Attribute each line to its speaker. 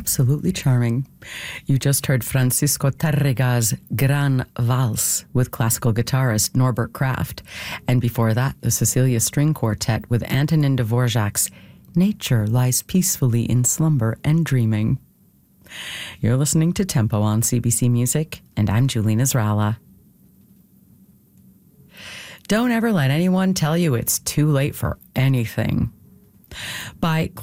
Speaker 1: absolutely charming. You just heard Francisco Tárrega's Gran Vals with classical guitarist Norbert Kraft. And before that, the Cecilia String Quartet with Antonin Dvorak's Nature Lies Peacefully in Slumber and Dreaming. You're listening to Tempo on CBC Music, and I'm Julene Israla. Don't ever let anyone tell you it's too late for anything. By